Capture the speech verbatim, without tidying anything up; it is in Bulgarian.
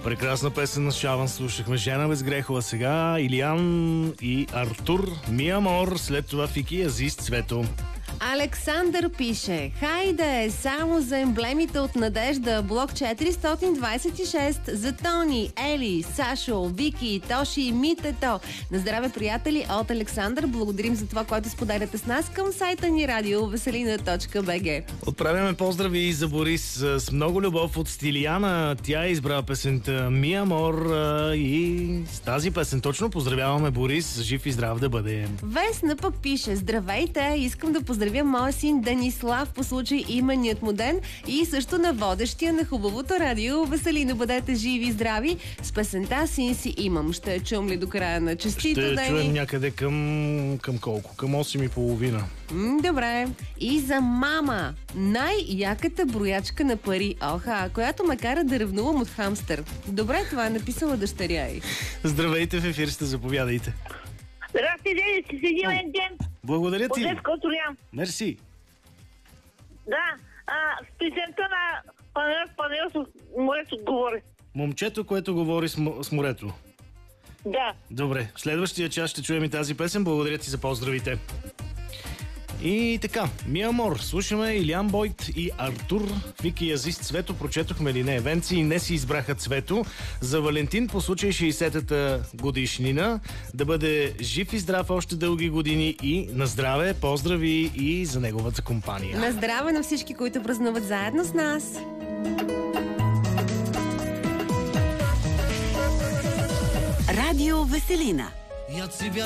Прекрасна песен на Шаван слушахме. Жена Безгрехова сега, Илиян и Артур, Ми Амор, след това Фики, Азис, Цвето. Александър пише: хайде, само за емблемите от Надежда, блок четиристотин двадесет и шест, за Тони, Ели, Сашо, Вики, Тоши и Митето. На здраве, приятели, от Александър. Благодарим за това, което споделяте с нас към сайта ни радио веселина точка би джи. Отправяме поздрави и за Борис с много любов от Стилияна. Тя избра песента Ми Амор и с тази песен точно поздравяваме Борис. Жив и здрав да бъде. Весна пък пише: здравейте, искам да поздравя моя син Данислав по случай именият му ден и също на водещия на хубавото радио Веселина. Бъдете живи и здрави с песента Син си имам. Ще я чуем ли до края на честито ден? Ще ден? чуем някъде към, към колко? Към осем и половина. М, добре. И за мама. Най-яката броячка на пари. Оха, която ме кара да ревнувам от хамстър. Добре, това е написала дъщеря й. Здравейте, в ефир сте, заповядайте. Здрасти, дели, си седи един ден. Благодаря ти. От от Троян. Мерси. Да, а, с песента на Панел, Панел с морето говори. Момчето, което говори с, м- с морето. Да. Добре, в следващия час ще чуем и тази песен. Благодаря ти за поздравите. И така, Ми Амор, слушаме Илиян Бойт и Артур, Вики и Азис, Цвето. Прочетохме ли не? Венци и не си избраха Цвето за Валентин по случай шейсетата годишнина. Да бъде жив и здрав още дълги години и на здраве. Поздрави и за неговата компания. На здраве на всички, които празнуват заедно с нас. Радио Веселина.